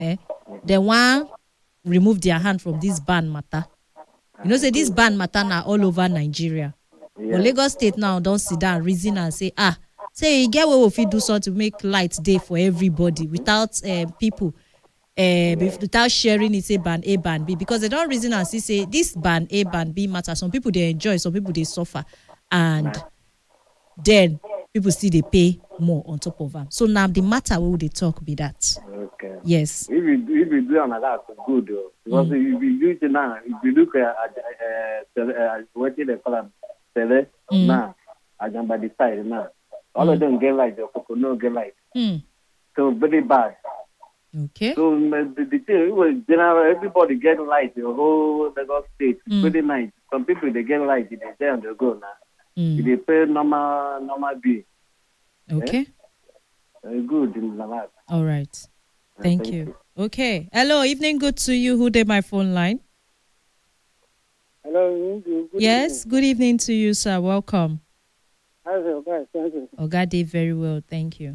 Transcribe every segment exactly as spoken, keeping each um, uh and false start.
Eh? They want remove their hand from this ban matter. You know, say this ban matter now all over Nigeria. Yeah. But Lagos State now don't sit down, reason and say, ah, say you get what if we do something to make light day for everybody without uh, people uh, without sharing it, say ban A, ban B, because they don't reason and see say this ban A, ban B matter. Some people they enjoy, some people they suffer, and then people still they pay more on top of them. So now the matter where would they talk be that? Okay. Yes. If you if you do another, it's good though. Because Mm. if you do it now, if you look at uh, uh, what they call them, tele Mm. now, I can by the side now, all of them get light, the no get light. Mm. So very bad. Okay. So mm, the, the thing was general, everybody get light. The whole Lagos State, Mm. pretty nice. Some people they get light, they stay on the go now. Mm. They pay normal normal bill. Okay. Very good in the life. All right. Thank, thank you. you. Okay. Hello. Evening. Good to you. Who did my phone line? Hello. Good Yes. Good evening to you, sir. Welcome. How's it going? Thank you. Oga did very well. Thank you.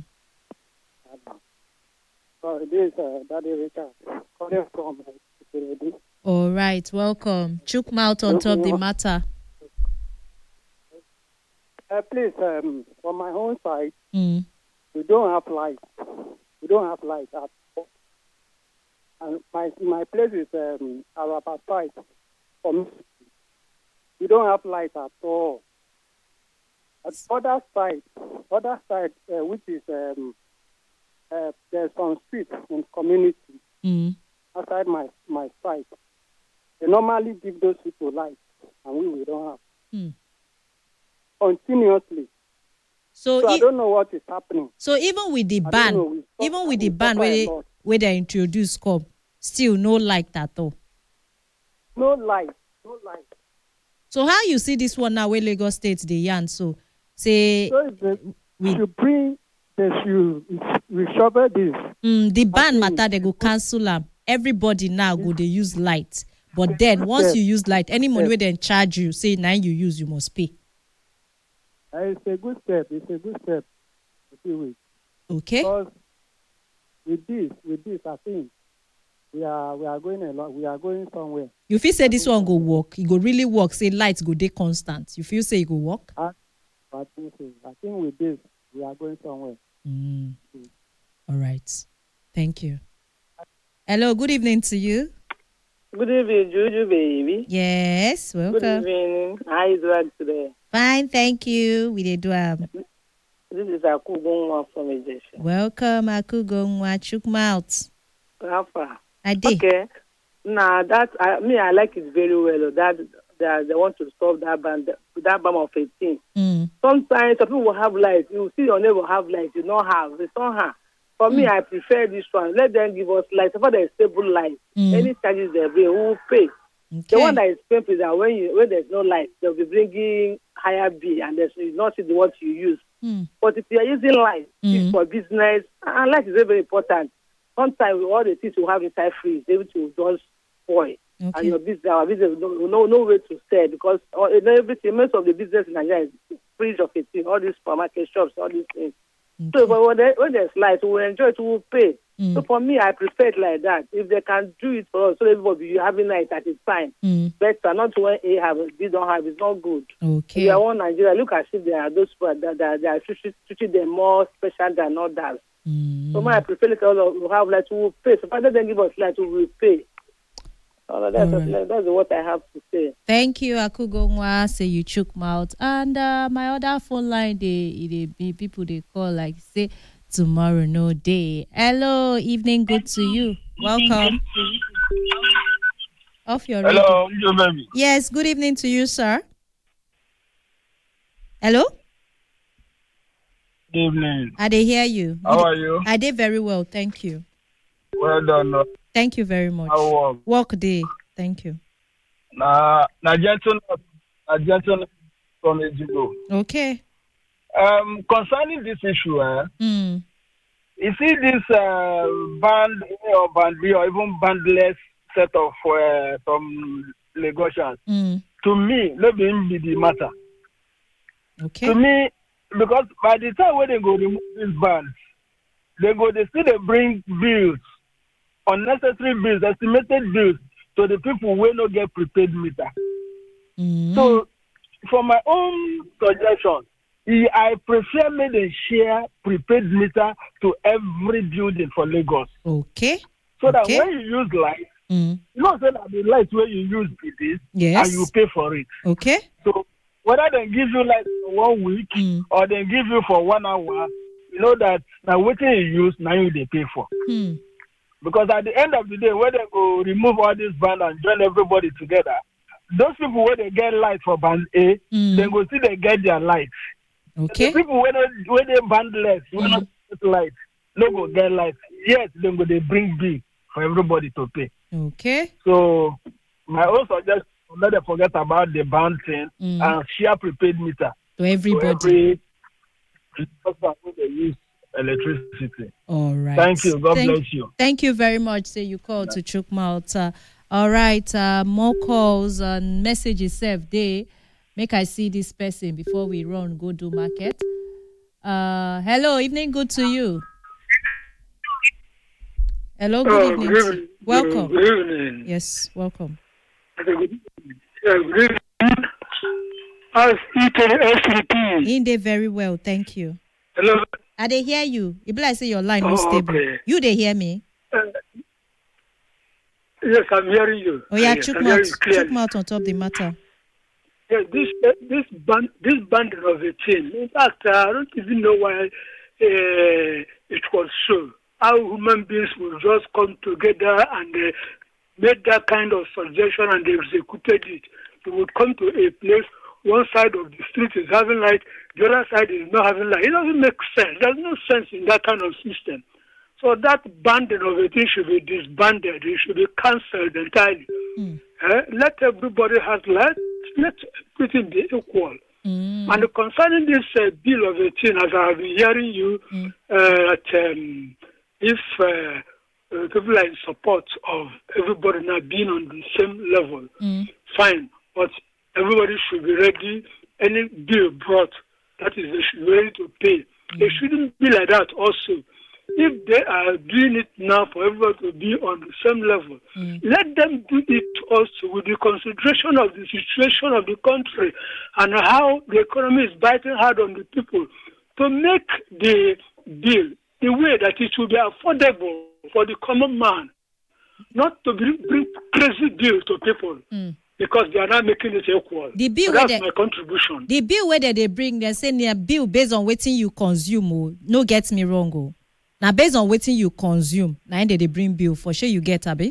So this is uh, Daddy Richard calling from uh, All right. Welcome. Chook mouth on top the matter. uh, please, um, from my own side, Mm. we don't have light. We don't have light at all. And my my place is um, Araba side. For me, we don't have light at all. At other side, other side, uh, which is um, uh, there's some streets in community Mm. outside my my site. They normally give those people light, and we we don't have Mm. continuously. So, So I i- don't know what is happening. so even with the I ban, don't know. We suffer- even with the we ban suffer where a they, lot. where they introduce come, still no light at all. No light, no light. So how you see this one now where Lagos State they yarn so say So if they we should bring, they should reshuffle this. mm, the ban think matter they go cancel am. Everybody now go they use light. But then once you use light, any money Yes. where they charge you, say now you use, you must pay. Uh, it's a good step. It's a good step to do it. Okay? Because with this, with this, I think we are we are going a lot. We are going somewhere. You feel say this one go work, it go really work, say light go dey constant. You feel say it go work? I, I think so. I think with this, we are going somewhere. Mm. All right. Thank you. Hello, good evening to you. Good evening, Juju baby. Yes, Good welcome. evening. How is it today? Fine, thank you. We dey do am. This is Akugunwa from Ejesha. Welcome, Akugonwa Chukmouth. How far? Ade. Okay. Now that I me I like it very well. That that they want to stop that ban that ban of eighteen. Mm. Sometimes some people will have light. You see your neighbor have light. You don't have. It's not her. For me, I prefer this one. Let them give us light. For the stable light, Mm. any charges they bring, we will pay. The one that is painful is that when you when there's no light, they'll be bringing higher bill, and there's it's not the what you use. Mm. But if you are using light Mm. it's for business, and light is very, very important. Sometimes with all the things you have inside freeze, they will just spoil. Okay. And your business, our business, no, no, no way to sell because all, everything, most of the business in Nigeria is fridge of eighteen, all these supermarket shops, all these things. Okay. So, but when, there, when there's light, we will enjoy it, we will pay. Mm. So for me, I prefer it like that. If they can do it for us, so everybody be having light at a time, Mm. better. Not when A have, B don't have. It's not good. Okay. If you are one Nigeria, look as if there are those people that, that, that are treating treating them more special than others. Mm. So my I prefer like all of we have like to pay. So father then give us like to we pay. All of that, All right. that's what I have to say. Thank you, Akugongwa. Say you chook mouth. And uh, my other phone line, they, they be people they call like say tomorrow no day. Hello, evening, good to you. Welcome. Off your radio. Hello, you baby. Yes, good evening to you, sir. Hello? Good evening. I dey hear you. How are you? I did very well, thank you. Well done. no. Thank you very much. How work? Work day. Thank you. Na na gentleman, na gentleman from Ejigo. Okay. Um, concerning this issue, eh, Mm. you see this uh, band A or band B or even bandless set of uh, some Lagosians. Mm. To me, let me be the matter. Okay. To me, because by the time when they go remove these bands, they go they still they bring bills unnecessary bills, estimated bills to the people who no get prepaid meter. Mm. So, for my own suggestion, I prefer me to share prepaid meter to every building for Lagos. Okay. So that okay. when you use light, mm. you know that the light where you use it is, yes. and you pay for it. Okay. So whether they give you light for one week mm. or they give you for one hour, you know that now what you use, now you they pay for. Mm. Because at the end of the day, when they go remove all this band and join everybody together, those people where they get light for band A, mm. they go see they get their light. Okay. The people when they, when they band less, mm. when they get light, no go get light. Yes, then go they bring bill for everybody to pay. Okay. So my own suggestion, let them forget about the band thing mm. and share prepaid meter to everybody. To every person who they use electricity. All right. Thank you. God thank, bless you. Thank you very much. Say you called yeah. to Chukma. All right. Uh, more calls and messages served there. Make I see this person before we run go do market. Uh, hello, evening. Good to you. Hello, good oh, evening. Good evening. Welcome. Good evening. Yes, welcome. Good evening. Good evening. How's S C P? In there very well, thank you. Hello. I they hear you. It be like say your line oh, no stable. Okay. You they hear me? Uh, yes, I'm hearing you. Oh yeah, yes, chook mouth, chook mouth on top the matter. Yes, this uh, this band this bundle of a thing. In fact, uh, I don't even know why uh, it was so. How human beings will just come together and uh, make that kind of suggestion and they executed it. They would come to a place, one side of the street is having light, the other side is not having light. It doesn't make sense. There's no sense in that kind of system. So that banding of a thing should be disbanded. It should be cancelled entirely. Mm. Uh, let everybody have light. Let everything be equal. Mm. And concerning this uh, bill of eighteen, as I have been hearing you, mm. uh, that um, if uh, uh, people are in support of everybody now being on the same level, mm. fine. But everybody should be ready. Any bill brought, that is, they should be ready to pay. Mm. It shouldn't be like that also. If they are doing it now for everyone to be on the same level, mm. let them do it also with the consideration of the situation of the country and how the economy is biting hard on the people to make the bill the way that it will be affordable for the common man, not to bring, bring crazy bills to people. Mm. Because they are not making it equal. The bill so that's they, my contribution. The bill where they bring, they're saying a bill based on what you consume. Oh, no, get me wrong. Oh. Now, based on what you consume, now they bring bill for sure you get Abi.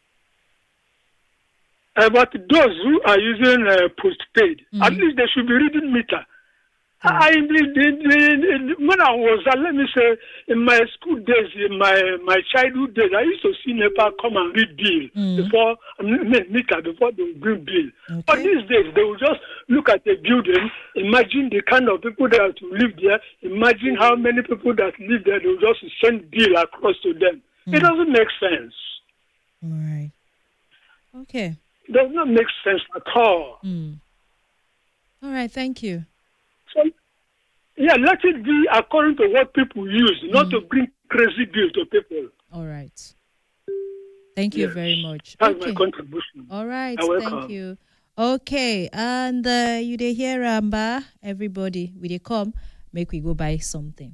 Uh, but those who are using uh, postpaid, mm. at least they should be reading meter. Mm. I, I, when I was, uh, let me say, in my school days, in my, my childhood days, I used to see NEPA come and read bill mm. before, I mean, meter before they would bring bill. Okay. But these days, they will just look at the building, imagine the kind of people that live there, imagine how many people that live there, they will just send bill across to them. Mm. It doesn't make sense. All right. Okay. It does not make sense at all. Mm. All right, thank you. So, yeah, let it be according to what people use, not mm. to bring crazy bill to people. All right. Thank you yes. very much. That's okay. my contribution. All right, thank you. Okay, and uh, you dey hear Ramba, everybody, we dey come, make we go buy something.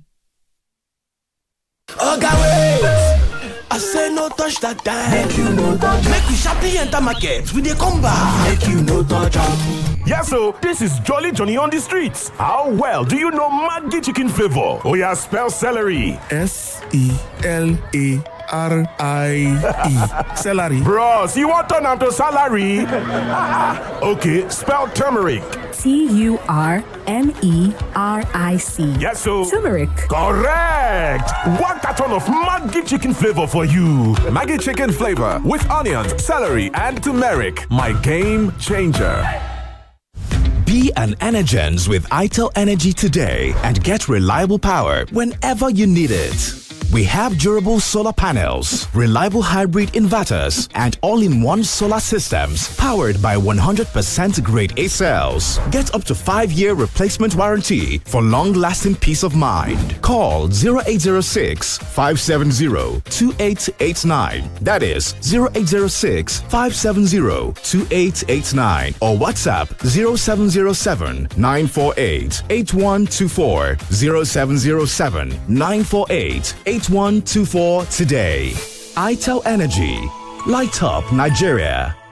Okay, wait. I say no touch that time. Make you no touch. Make we sharply enter market. We dey come back. Make you no touch. Yeah, so this is Jolly Johnny on the streets. How well do you know Maggi chicken flavor? Oh yeah, spell celery. S E L A R I E. Celery. Bros, you want turn to salary? Okay, spell turmeric. T U R M E R I C. Yes, so turmeric. Correct. One carton of Maggi chicken flavor for you. Maggi chicken flavor with onions, celery, and turmeric. My game changer. Be an Energens with I T E L Energy today and get reliable power whenever you need it. We have durable solar panels, reliable hybrid inverters, and all-in-one solar systems powered by one hundred percent grade A cells. Get up to five-year replacement warranty for long-lasting peace of mind. Call zero eight zero six, five seven zero, two eight eight nine. That is zero eight zero six, five seven zero, two eight eight nine or WhatsApp zero seven zero seven, nine four eight, eight one two four, zero seven zero seven, nine four eight, eight one two four today. I T E L Energy. Light up Nigeria.